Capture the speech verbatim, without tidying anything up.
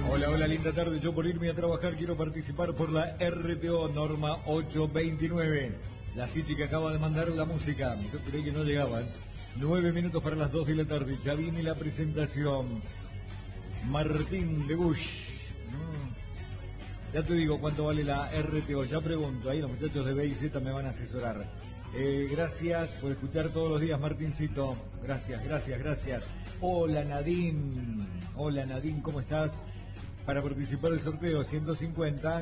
Hola, hola, linda tarde. Yo por irme a trabajar quiero participar por la R T O Norma ocho veintinueve. La Sichi que acaba de mandar la música. Yo creí que no llegaban. Nueve minutos para las dos de la tarde. Ya viene la presentación. Martín de Bush. Mm. Ya te digo cuánto vale la R T O. Ya pregunto. Ahí los muchachos de B y Z me van a asesorar. Eh, gracias por escuchar todos los días, Martincito. Gracias, gracias, gracias. Hola, Nadine. Hola, Nadine, ¿cómo estás? Para participar del sorteo ciento cincuenta.